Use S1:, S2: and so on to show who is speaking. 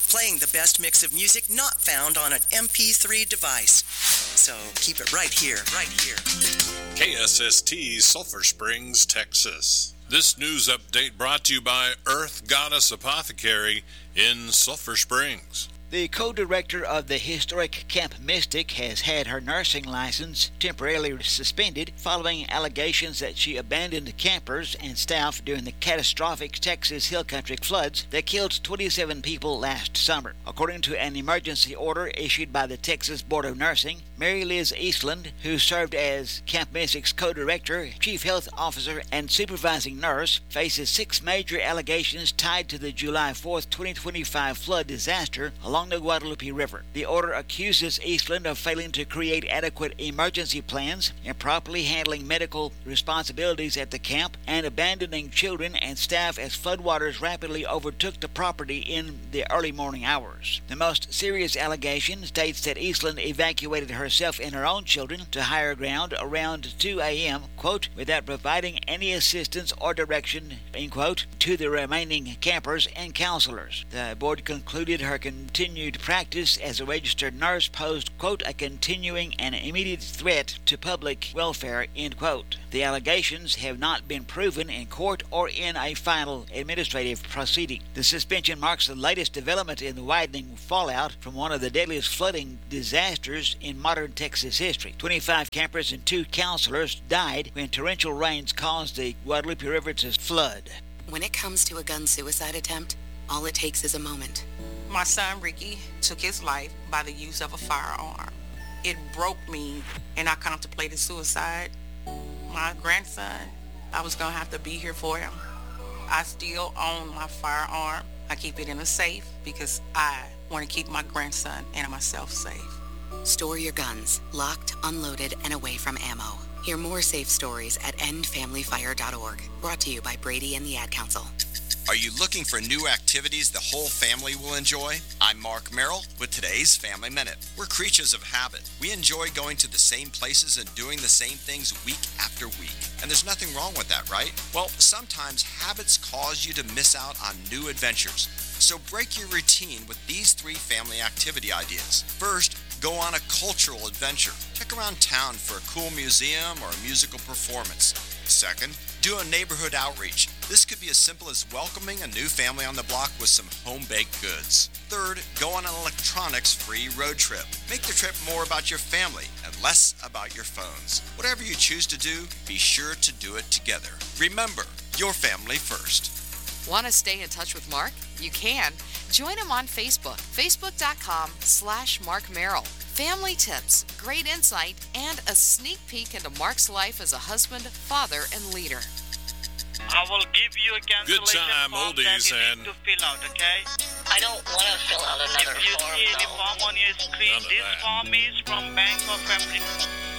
S1: playing the best mix of music not found on an MP3 device. So keep it right here, right here.
S2: KSST, Sulphur Springs, Texas. This news update brought to you by Earth Goddess Apothecary in Sulphur Springs.
S3: The co-director of the historic Camp Mystic has had her nursing license temporarily suspended following allegations that she abandoned campers and staff during the catastrophic Texas Hill Country floods that killed 27 people last summer. According to an emergency order issued by the Texas Board of Nursing, Mary Liz Eastland, who served as Camp Mystic's co-director, chief health officer, and supervising nurse, faces 6 major allegations tied to the July 4, 2025 flood disaster along the Guadalupe River. The order accuses Eastland of failing to create adequate emergency plans, improperly handling medical responsibilities at the camp, and abandoning children and staff as floodwaters rapidly overtook the property in the early morning hours. The most serious allegation states that Eastland evacuated herself and her own children to higher ground around 2 a.m., quote, without providing any assistance or direction, end quote, to the remaining campers and counselors. The board concluded her continued practice as a registered nurse posed, quote, a continuing and immediate threat to public welfare, end quote. The allegations have not been proven in court or in a final administrative proceeding. The suspension marks the latest development in the widening fallout from one of the deadliest flooding disasters in modern Texas history. 25 campers and 2 counselors died when torrential rains caused the Guadalupe River to flood.
S4: When it comes to a gun suicide attempt, all it takes is a moment.
S5: My son Ricky took his life by the use of a firearm. It broke me, and I contemplated suicide. My grandson, I was going to have to be here for him. I still own my firearm. I keep it in a safe because I want to keep my grandson and myself safe.
S4: Store your guns, locked, unloaded, and away from ammo. Hear more safe stories at endfamilyfire.org. Brought to you by Brady and the Ad Council.
S6: Are you looking for new activities the whole family will enjoy? I'm Mark Merrill with today's Family Minute. We're creatures of habit. We enjoy going to the same places and doing the same things week after week. And there's nothing wrong with that, right? Well, sometimes habits cause you to miss out on new adventures. So break your routine with these 3 family activity ideas. First, go on a cultural adventure. Check around town for a cool museum or a musical performance. Second, do a neighborhood outreach. This could be as simple as welcoming a new family on the block with some home-baked goods. Third, go on an electronics-free road trip. Make the trip more about your family and less about your phones. Whatever you choose to do, be sure to do it together. Remember, your family first.
S7: Want to stay in touch with Mark? You can. Join him on Facebook, facebook.com/Mark Merrill. Family tips, great insight, and a sneak peek into Mark's life as a husband, father, and leader.
S8: I will give you a cancellation
S2: Good time,
S8: form
S2: oldies,
S8: that you
S2: and
S8: need to fill out, okay?
S9: I don't want to fill out another
S8: If you
S9: form,
S8: see any
S9: though.
S8: form on your screen,
S2: None of
S8: this
S2: that.
S8: form is from Bank of America.